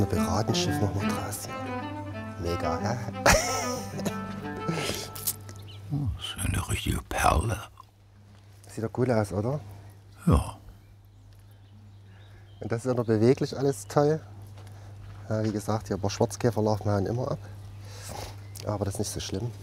Ein Piratenschiff noch mal draußen. Mega, hä? Das ist eine richtige Perle. Sieht doch gut aus, oder? Ja. Und das ist ja noch beweglich alles toll. Ja, wie gesagt, hier ein paar Schwarzkäfer laufen wir immer ab. Aber das ist nicht so schlimm.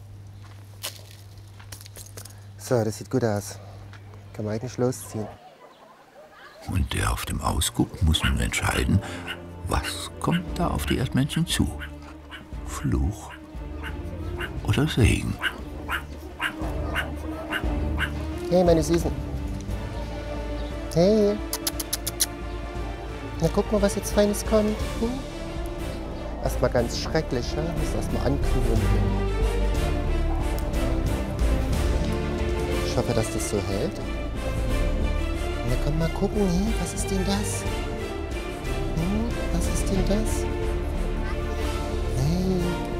So, das sieht gut aus. Kann man eigentlich losziehen. Und der auf dem Ausguck muss nun entscheiden, was kommt da auf die Erdmännchen zu? Fluch oder Segen? Hey, meine Süßen. Hey. Na, guck mal, was jetzt Feines kommt. Erstmal ganz schrecklich, ja? Muss erstmal ankühlen. Ich hoffe, dass das so hält. Na, komm mal gucken. Hey, was ist denn das? Was ist denn das? Hey.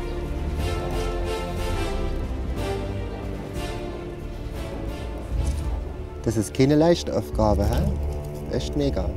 Das ist keine leichte Aufgabe, hä? Echt mega.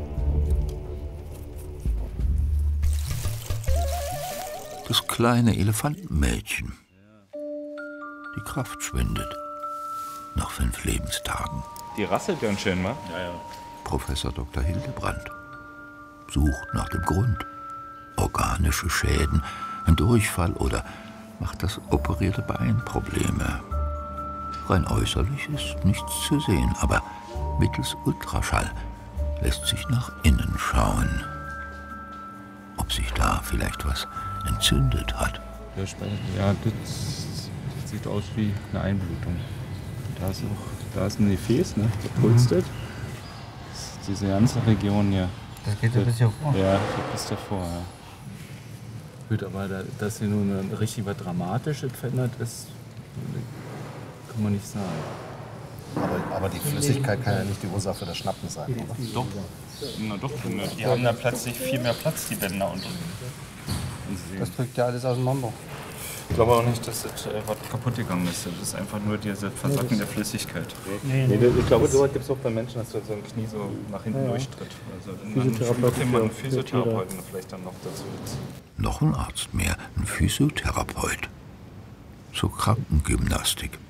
Das kleine Elefantenmädchen. Die Kraft schwindet. Nach 5 Lebenstagen. Die rasselt ganz schön, wa? Ja, ja. Professor Dr. Hildebrand sucht nach dem Grund. Organische Schäden, ein Durchfall oder macht das operierte Bein Probleme. Rein äußerlich ist nichts zu sehen, aber mittels Ultraschall lässt sich nach innen schauen. Ob sich da vielleicht was entzündet hat. Ja, das sieht aus wie eine Einblutung. Da ist ein Gefäß, ne? Gepulstert. Diese ganze Region hier. Das geht ja bis hier vor. Ja, bis davor, ja. Gut, aber dass hier nun richtig was Dramatisches verändert ist, kann man nicht sagen. Aber die Flüssigkeit kann ja nicht die Ursache für das Schnappen sein, oder? Doch. Na doch, die haben da plötzlich viel mehr Platz, die Bänder unten. Das drückt ja alles auseinander. Ich glaube auch nicht, dass das was kaputt gegangen ist. Das ist einfach nur diese Versacken der Flüssigkeit. Nee, ich glaube, sowas gibt es auch bei Menschen, dass so ein Knie so nach hinten durchtritt. Also einen Physiotherapeuten vielleicht dann noch dazu. Noch ein Arzt mehr, ein Physiotherapeut. Zur Krankengymnastik.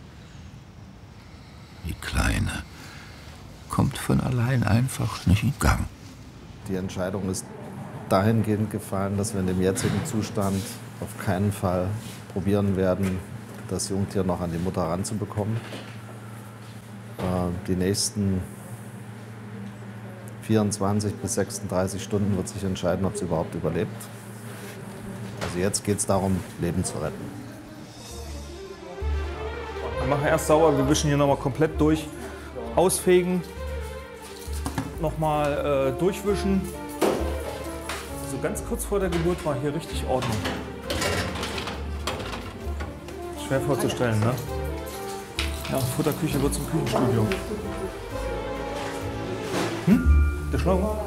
Die Kleine kommt von allein einfach nicht in Gang. Die Entscheidung ist dahingehend gefallen, dass wir in dem jetzigen Zustand auf keinen Fall probieren werden, das Jungtier noch an die Mutter ranzubekommen. Die nächsten 24 bis 36 Stunden wird sich entscheiden, ob sie überhaupt überlebt. Also jetzt geht es darum, Leben zu retten. Wir machen erst sauber, wir wischen hier nochmal komplett durch, ausfegen, nochmal durchwischen. So ganz kurz vor der Geburt war hier richtig Ordnung. Schwer vorzustellen, ne? Ja, Futterküche wird zum Küchenstudio. Der Schlauch?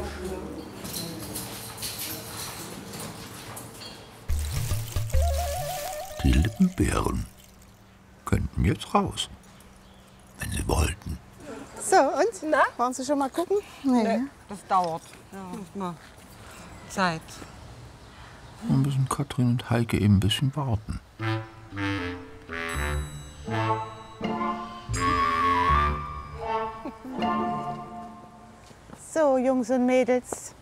Die Lippenbeeren könnten jetzt raus, wenn sie wollten. So, und? Na? Wollen Sie schon mal gucken? Nee. Das dauert. Ja. Mal Zeit. Dann müssen Katrin und Heike eben ein bisschen warten. So, Jungs und Mädels.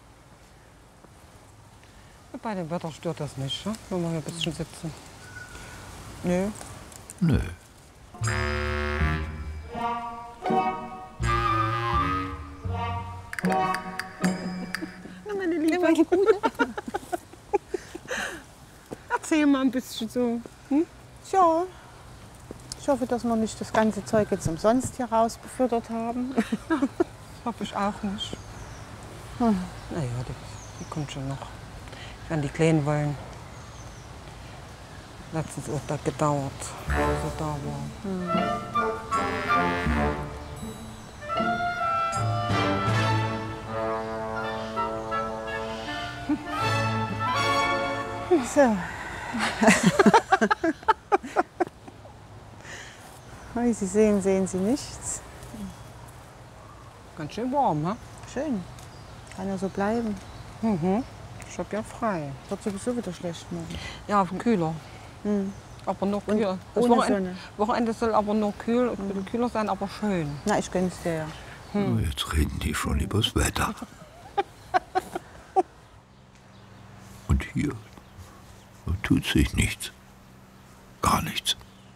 Bei dem Wetter stört das nicht, ne? Wenn wir hier ein bisschen sitzen. Nö. Nö. Na, meine Liebe. Erzähl mal ein bisschen so. Ja. Ich hoffe, dass wir nicht das ganze Zeug jetzt umsonst hier raus befördert haben. Das hoffe ich auch nicht. Naja, die kommt schon noch. Wenn die Kleinen wollen. Letztens auch das gedauert, als sie da war. So. Wie Sie sehen, sehen Sie nichts. Ganz schön warm, ne? Schön. Kann ja so bleiben. Ich habe ja frei. Wird sowieso wieder schlecht machen. Ja, kühler. Aber noch kühler. Das ohne Wochenende soll aber nur kühl, kühler sein, aber schön. Na, ich gönn's dir ja. Oh, jetzt reden die schon übers Wetter. Und hier tut sich nichts. Gar nichts.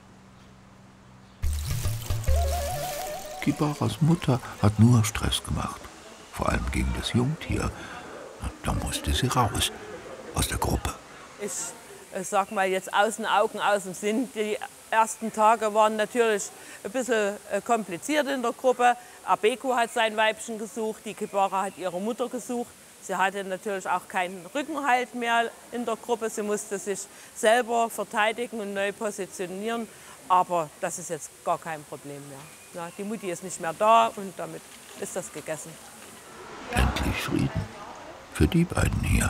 Kibaras Mutter hat nur Stress gemacht. Vor allem gegen das Jungtier. Da musste sie raus aus der Gruppe. Ich sag mal jetzt aus den Augen, aus dem Sinn. Die ersten Tage waren natürlich ein bisschen kompliziert in der Gruppe. Abeko hat sein Weibchen gesucht, die Kibara hat ihre Mutter gesucht. Sie hatte natürlich auch keinen Rückenhalt mehr in der Gruppe. Sie musste sich selber verteidigen und neu positionieren. Aber das ist jetzt gar kein Problem mehr. Ja, die Mutti ist nicht mehr da und damit ist das gegessen. Endlich Frieden. Für die beiden hier.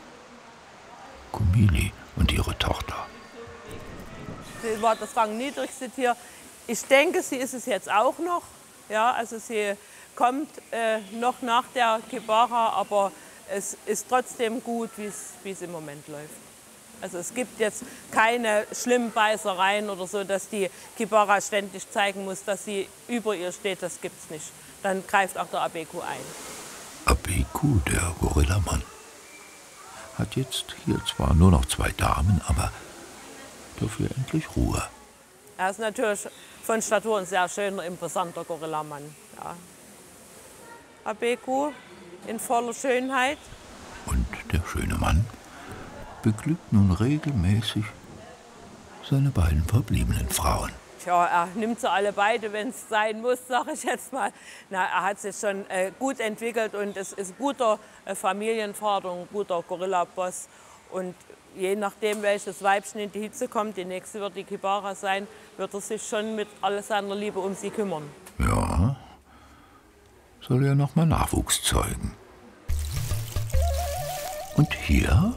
Kumili und ihre Tochter. Sie war das rangniedrigste Tier. Ich denke, sie ist es jetzt auch noch. Ja, also sie kommt noch nach der Kibara, aber es ist trotzdem gut, wie es im Moment läuft. Also es gibt jetzt keine schlimmen Beißereien oder so, dass die Kibara ständig zeigen muss, dass sie über ihr steht. Das gibt's nicht. Dann greift auch der Abeko ein. Abeko, der Gorillamann, hat jetzt hier zwar nur noch 2 Damen, aber dafür endlich Ruhe. Er ist natürlich von Statur ein sehr schöner, imposanter Gorillamann. Ja. Abeko in voller Schönheit. Und der schöne Mann beglückt nun regelmäßig seine beiden verbliebenen Frauen. Tja, er nimmt sie alle beide, wenn es sein muss, sage ich jetzt mal. Na, er hat sich schon gut entwickelt und es ist ein guter Familienvater, ein guter Gorilla-Boss. Und je nachdem, welches Weibchen in die Hitze kommt, die nächste wird die Kibara sein, wird er sich schon mit all seiner Liebe um sie kümmern. Ja, soll ja noch mal Nachwuchs zeugen. Und hier,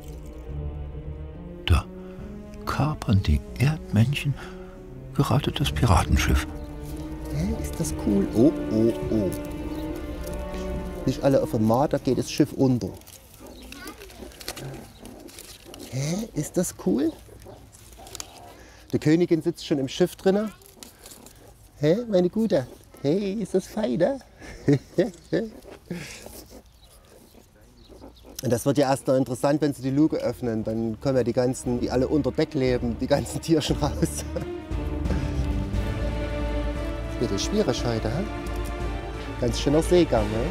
da kapern die Erdmännchen gerade das Piratenschiff. Ist das cool? Oh, oh, oh. Nicht alle auf einmal, da geht das Schiff unter. Ist das cool? Die Königin sitzt schon im Schiff drin. Meine Gute. Hey, ist das fein, ne? Und das wird ja erst noch interessant, wenn sie die Luke öffnen. Dann kommen ja die ganzen, die alle unter Deck leben, die ganzen Tierchen raus. Das wird ja schwierig heute, he? Ganz schöner Seegang, ne?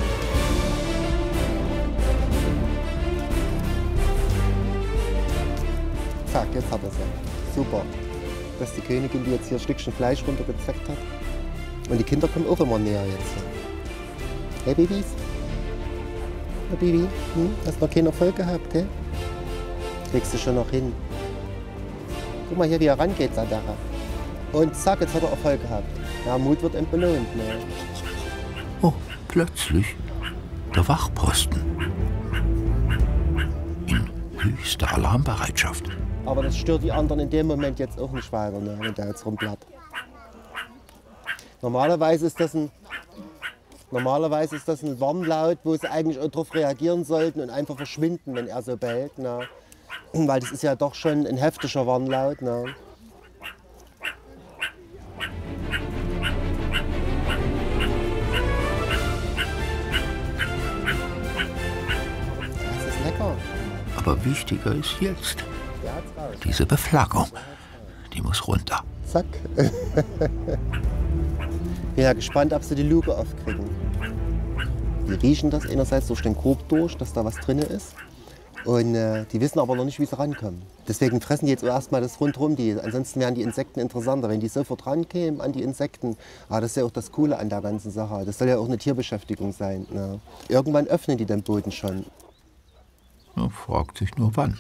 Zack, jetzt hat er sie. Super. Das ist die Königin, die jetzt hier ein Stückchen Fleisch runtergezeckt hat. Und die Kinder kommen auch immer näher jetzt. Hey Babys? Hey Baby, hast noch keinen Erfolg gehabt, hä? Kriegst du schon noch hin. Guck mal hier, wie er rangeht, Sandara. Und zack, jetzt hat er Erfolg gehabt. Ja, Mut wird belohnt, ne? Oh, plötzlich der Wachposten. In höchster Alarmbereitschaft. Aber das stört die anderen in dem Moment jetzt auch nicht weiter, ne, wenn der jetzt rumblättert. Normalerweise ist das ein Warnlaut, wo sie eigentlich auch darauf reagieren sollten und einfach verschwinden, wenn er so bellt. Ne? Weil das ist ja doch schon ein heftiger Warnlaut. Ne? Das ist lecker. Aber wichtiger ist jetzt diese Beflaggung. Die muss runter. Zack. Bin ja gespannt, ob sie die Luke aufkriegen. Die riechen das einerseits durch den Korb durch, dass da was drin ist. Und die wissen aber noch nicht, wie sie rankommen. Deswegen fressen die jetzt erstmal das rundherum. Ansonsten wären die Insekten interessanter. Wenn die sofort rankämen an die Insekten, das ist ja auch das Coole an der ganzen Sache. Das soll ja auch eine Tierbeschäftigung sein. Ne? Irgendwann öffnen die den Boden schon. Man fragt sich nur wann.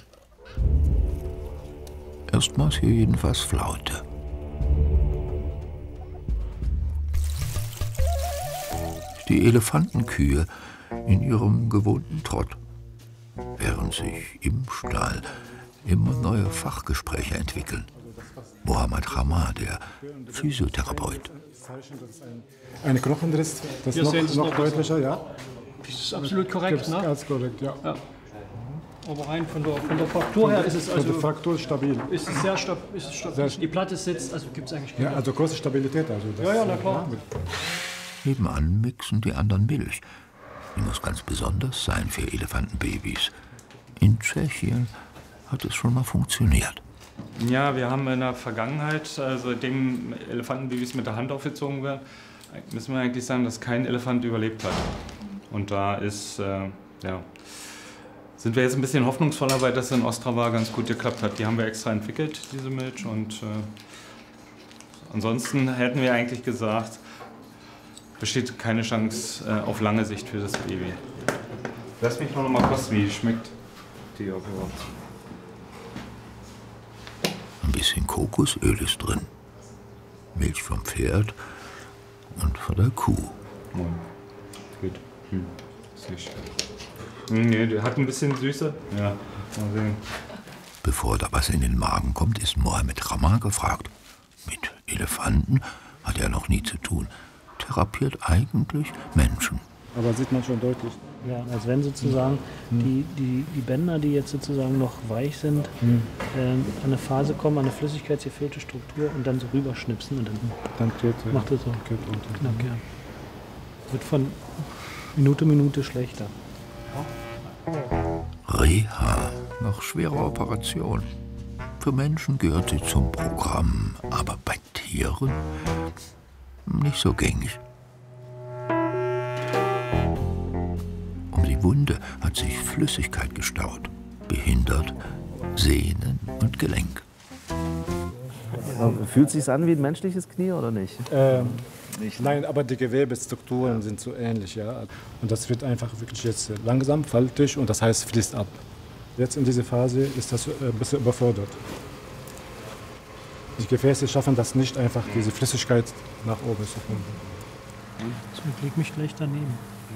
Erstmals hier jedenfalls Flaute. Die Elefantenkühe in ihrem gewohnten Trott, während sich im Stall immer neue Fachgespräche entwickeln. Mohammed Hamad, der Physiotherapeut. Ein Knochenriss, das noch deutlicher, ja. Das ist absolut korrekt, ne? Ganz korrekt, ja. Aber rein von der Fraktur her ist es Von also der Fraktur ist stabil. ist es sehr stabil. Die Platte sitzt, also gibt es eigentlich keine. Ja, also große Stabilität. Also das, Ja, na klar. Nebenan mixen die anderen Milch. Die muss ganz besonders sein für Elefantenbabys. In Tschechien hat es schon mal funktioniert. Ja, wir haben in der Vergangenheit, seitdem Elefantenbabys mit der Hand aufgezogen werden, müssen wir eigentlich sagen, dass kein Elefant überlebt hat. Und da sind wir jetzt ein bisschen hoffnungsvoller, weil das in Ostrava ganz gut geklappt hat. Die haben wir extra entwickelt, diese Milch. Und ansonsten hätten wir eigentlich gesagt, besteht keine Chance auf lange Sicht für das Baby. Lass mich noch mal kosten, wie schmeckt die überhaupt. Ein bisschen Kokosöl ist drin. Milch vom Pferd und von der Kuh. Moin. Gut. Süß. Nee, der hat ein bisschen Süße. Ja, mal sehen. Bevor da was in den Magen kommt, ist Mohammed Rama gefragt. Mit Elefanten hat er noch nie zu tun. Therapiert eigentlich Menschen. Aber sieht man schon deutlich. Ja, als wenn sozusagen die Bänder, die jetzt sozusagen noch weich sind, an eine Phase kommen, an eine flüssigkeitsgefüllte Struktur und dann so rüberschnipsen und dann macht es so. Knack, ja. Wird von Minute schlechter. Reha nach schwerer Operation. Für Menschen gehört sie zum Programm, aber bei Tieren nicht so gängig. Um die Wunde hat sich Flüssigkeit gestaut, behindert Sehnen und Gelenk. Fühlt es sich an wie ein menschliches Knie oder nicht? Nein, aber die Gewebestrukturen sind so ähnlich. Ja? Und das wird einfach wirklich jetzt langsam, faltig und das heißt fließt ab. Jetzt in dieser Phase ist das ein bisschen überfordert. Die Gefäße schaffen das nicht, einfach diese Flüssigkeit nach oben zu pumpen. Ich leg mich gleich daneben.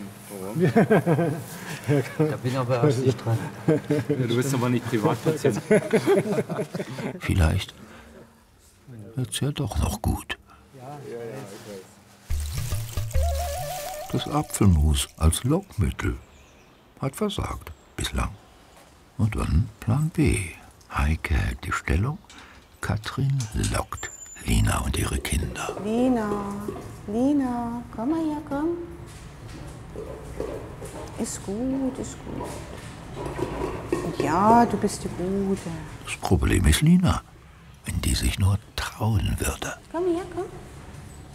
Da bin aber auch nicht dran. Ja, du bist aber nicht Privatpatient. Vielleicht wird's ja doch noch gut. Das Apfelmus als Lockmittel hat versagt bislang. Und dann Plan B. Heike hält die Stellung, Katrin lockt Lina und ihre Kinder. Lina, komm mal her, komm. Ist gut. Ja, du bist die Gute. Das Problem ist Lina, wenn die sich nur trauen würde. Komm her, komm.